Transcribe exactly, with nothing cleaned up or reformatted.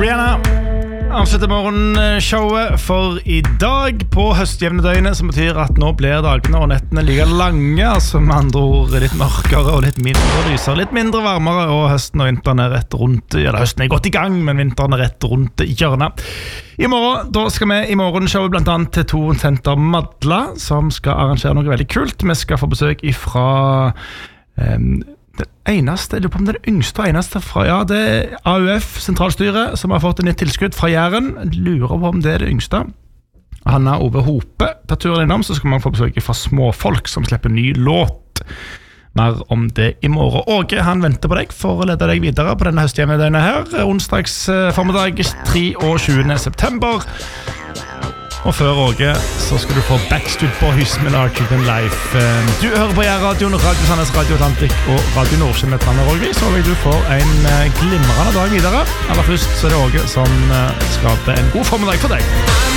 Rihanna avslutter morgenshowet for i dag på høstjevne døgnet, som betyr at nå blir dagene og nettene like lange, altså med andre ord litt mørkere og litt mindre lyser, litt mindre varmere, og høsten og vinteren er rett rundt, ja, høsten er godt i gang, men vinteren er rett rundt hjørnet. I morgen, da skal vi i morgenshowet blant annet til to senter Madla, som skal arrangere noe veldig kult. Vi skal få besøk ifra um, den eneste, jeg lurer på om det er det yngste og eneste fra, ja, det er A U F sentralstyret som har fått en nytt tilskudd fra Jæren. Jeg lurer på om det er det yngste. Hanna Ove Hope tar turen innom, så skal man få besøk fra Småfolk som slipper ny låt. Mer om det i morgen. Åge, han venter på deg for å lede deg videre på denne høstjevnedøgnet her, onsdags formiddag tjuetre september. Og før Åge, så skal du få Backstreet Boys med Larger Than Life. Du hører på Jærradioen, Radio Sandnes, Radio Atlantic og Radio Nordsjøen med Tranne Rogvi, så håper jeg du får en glimrende dag videre. Aller først så er det Åge som skaper en god formiddag for deg.